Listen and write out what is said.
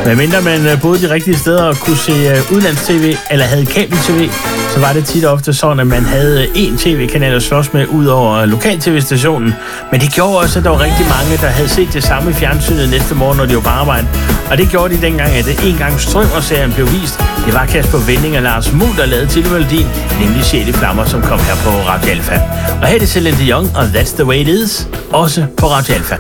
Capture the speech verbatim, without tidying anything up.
Hvad mindre man boede de rigtige steder og kunne se udlands-tv eller havde kabel-tv, så var det tit og ofte sådan, at man havde én tv-kanal at slås med ud over lokal-tv-stationen. Men det gjorde også, at der var rigtig mange, der havde set det samme i fjernsynet næste morgen, når de var på arbejde. Og det gjorde de dengang, at det en gang Strømer-serien blev vist. Det var Kasper Winding og Lars Muhl, der lavede titelmelodien, nemlig Sjæl i Flammer, som kom her på Radio Alfa. Og her er det Celine Dion og That's the Way It Is, også på Radio Alfa.